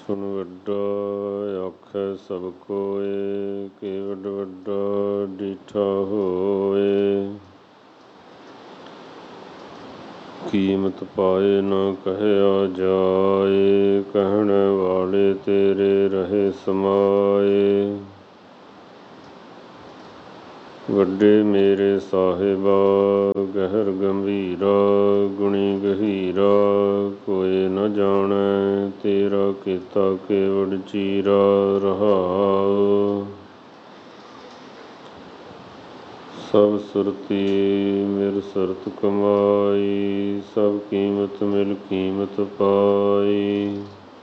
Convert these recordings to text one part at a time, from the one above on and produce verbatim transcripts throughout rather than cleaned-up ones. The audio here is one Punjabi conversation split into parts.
ਸੁਣ ਵੱਡਾ ਆਖੈ ਸਭ ਕੋਇ, ਕਿ ਵੱਡ ਵੱਡਾ ਡੀਠਾ ਹੋਏ। ਕੀਮਤ ਪਾਏ ਨਾ ਕਹਿਆ ਜਾਏ, ਕਹਿਣ ਵਾਲੇ ਤੇਰੇ ਰਹੇ ਸਮਾਏ। ਵੱਡੇ ਮੇਰੇ ਸਾਹਿਬਾ ਗਹਿਰ ਗੰਭੀਰਾ, ਗੁਣੀ ਗਹੀਰਾ ਕੋਇ ਨ ਜਾਣੈ, ਤੇਰਾ ਕੀਤਾ ਕੇਵਡ ਚੀਰਾ ਰਹਾਉ। ਸਭ ਸੁਰਤੀ ਮਿਲ ਸੁਰਤ ਕਮਾਈ, ਸਭ ਕੀਮਤ ਮਿਲ ਕੀਮਤ ਪਾਈ।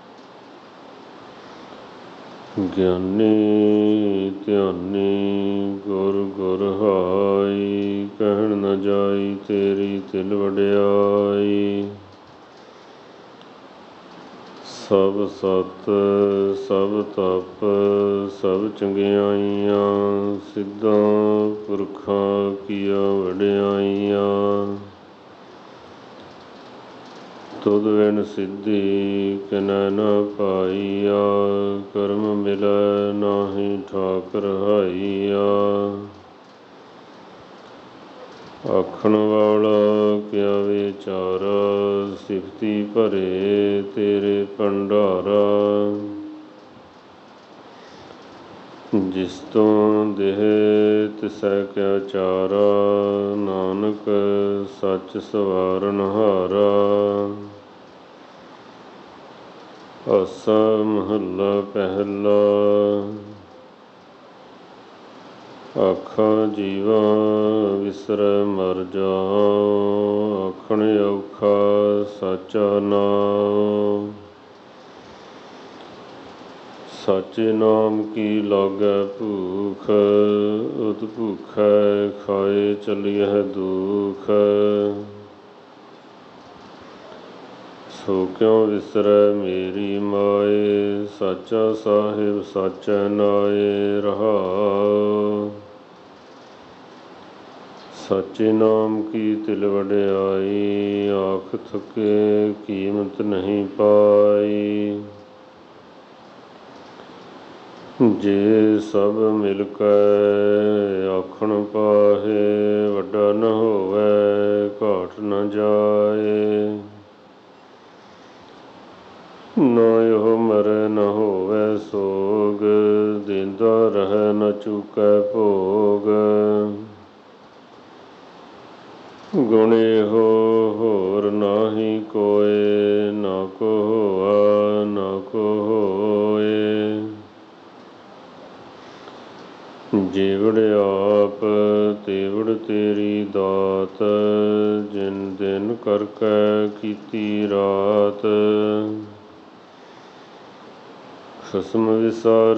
ਗਿਆਨੀ ਧਿਆਨੀ ਗੁਰ ਗੁਰ ਹਾਈ, ਕਹਿਣ ਨ ਜਾਈ ਤੇਰੀ ਤਿਲ ਵਡਿਆਈ। ਸਭ ਸਤ ਸਭ ਤਪ ਸਭ ਚੰਗਿਆਈਆਂ, ਸਿੱਧਾਂ ਪੁਰਖਾਂ ਕੀਆ ਵਡਿਆਈਆਂ। ਤੁਧ ਬਿਨ ਸਿੱਧੀ ਕਿਨੈ ਨ ਪਾਈਆ, ਕਰਮ ਮਿਲੈ ਨਾਹੀ ਠਾਕ ਰਹਾਈਆ। ਆਖਣ ਵਾਲਾ ਕਿਆ ਵਿਚਾਰਾ, ਸਿਫਤੀ ਭਰੇ ਤੇਰੇ ਭੰਡਾਰਾ। ਜਿਸ ਤੋਂ ਦੇਹ ਤਿਸੈ ਕਿਆ ਚਾਰਾ, ਨਾਨਕ ਸੱਚ ਸਵਾਰਨ ਹਾਰਾ। ਆਸਾ ਮਹੱਲਾ ਪਹਿਲਾ। ਆਖਾਂ ਜੀਵਾ ਵਿਸਰੈ ਮਰ ਜਾਉ, ਆਖਣ ਔਖਾ ਸਾਚਾ ਨਾਉ। ਸਾਚੇ ਨਾਮ ਕੀ ਲਾਗੈ ਭੂਖ, ਉਤ ਭੂਖੈ ਖਾਏ ਚਲੀਐ ਦੂਖ। ਸੋ ਕਿਉ ਵਿਸਰੈ ਮੇਰੀ ਮਾਏ, ਸਾਚਾ ਸਾਹਿਬ ਸਾਚੈ ਨਾਏ ਰਹਾਉ। ਸਾਚੇ ਨਾਮ ਕੀ ਤਿਲ ਵਡਿਆਈ, ਆਖ ਥਕੇ ਕੀਮਤ ਨਹੀਂ ਪਾਈ। ਜੇ ਸਭ ਮਿਲ ਕੈ ਆਖਣ ਪਾਹੇ, ਵੱਡਾ ਨ ਹੋਵੈ ਘਾਟ ਨ ਜਾਏ। ਨਾ ਇਹੋ ਮਰੈ ਨ ਹੋਵੈ ਸੋਗ, ਦੇਂਦਾ ਰਹੈ ਨ ਚੂਕੈ ਭੋਗ। ਗੁਣ ਇਹੋ ਹੋਰ ਨਾਹੀ ਕੋਇ, ਨਾ ਕੋ ਹੋਆ ਨਾ ਕੋ ਹੋਏ। ਜੀਵੜ ਆਪ ਤੇਵੜ ਤੇਰੀ ਦਾਤ, ਜਿਨ ਦਿਨ ਕਰਕੇ ਕੀਤੀ ਰਾਤ। ਖਸਮ ਵਿਸਾਰ